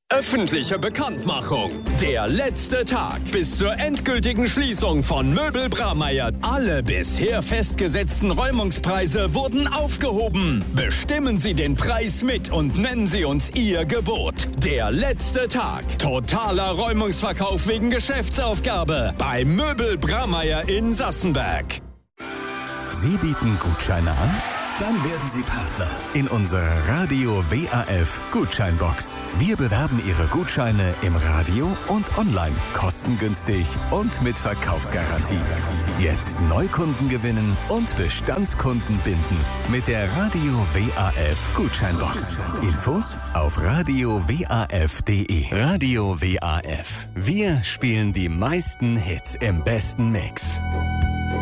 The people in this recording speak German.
Öffentliche Bekanntmachung. Der letzte Tag bis zur endgültigen Schließung von Möbel Bramayr. Alle bisher festgesetzten Räumungspreise wurden aufgehoben. Bestimmen Sie den Preis mit und nennen Sie uns Ihr Gebot. Der letzte Tag. Totaler Räumungsverkauf wegen Geschäftsaufgabe bei Möbel Bramayr in Sassenberg. Sie bieten Gutscheine an? Dann werden Sie Partner in unserer Radio WAF Gutscheinbox. Wir bewerben Ihre Gutscheine im Radio und online, kostengünstig und mit Verkaufsgarantie. Jetzt Neukunden gewinnen und Bestandskunden binden mit der Radio WAF Gutscheinbox. Infos auf radiowaf.de. Radio WAF. Wir spielen die meisten Hits im besten Mix.